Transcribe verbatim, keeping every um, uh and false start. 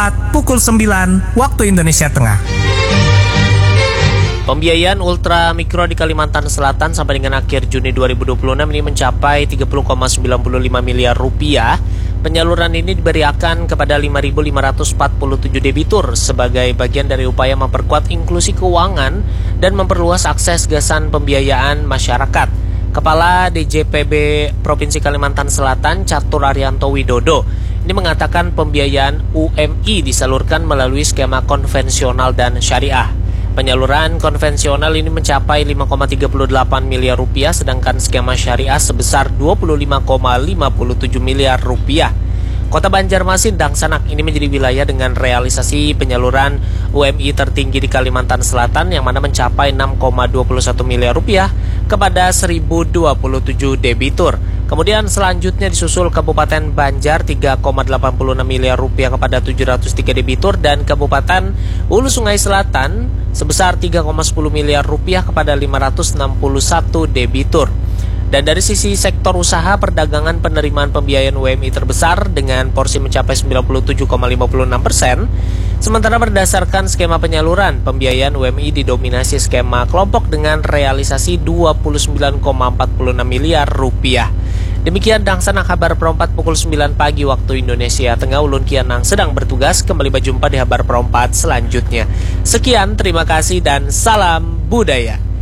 Perempat pukul sembilan waktu Indonesia Tengah. Pembiayaan ultra mikro di Kalimantan Selatan sampai dengan akhir Juni dua ribu dua puluh enam ini mencapai tiga puluh koma sembilan lima miliar rupiah. Penyaluran ini diberikan kepada lima ribu lima ratus empat puluh tujuh debitur sebagai bagian dari upaya memperkuat inklusi keuangan dan memperluas akses gasan pembiayaan masyarakat. Kepala D J P B Provinsi Kalimantan Selatan, Catur Arianto Widodo, ini mengatakan pembiayaan U M I disalurkan melalui skema konvensional dan syariah. Penyaluran konvensional ini mencapai lima koma tiga delapan miliar rupiah, sedangkan skema syariah sebesar dua puluh lima koma lima tujuh miliar rupiah. Kota Banjarmasin dan Sanak ini menjadi wilayah dengan realisasi penyaluran U M I tertinggi di Kalimantan Selatan, yang mana mencapai enam koma dua satu miliar rupiah kepada seribu dua puluh tujuh debitur. Kemudian selanjutnya disusul Kabupaten Banjar tiga koma delapan enam miliar rupiah kepada tujuh ratus tiga debitur, dan Kabupaten Hulu Sungai Selatan sebesar tiga koma sepuluh miliar rupiah kepada lima ratus enam puluh satu debitur. Dan dari sisi sektor usaha, perdagangan penerimaan pembiayaan U M I terbesar dengan porsi mencapai sembilan puluh tujuh koma lima enam persen. Sementara berdasarkan skema penyaluran, pembiayaan U M I didominasi skema kelompok dengan realisasi dua puluh sembilan koma empat enam miliar rupiah. Demikian Dangsana kabar perempat pukul sembilan pagi waktu Indonesia Tengah. Ulun Kianang sedang bertugas. Kembali berjumpa di kabar perempat selanjutnya. Sekian, terima kasih dan salam budaya.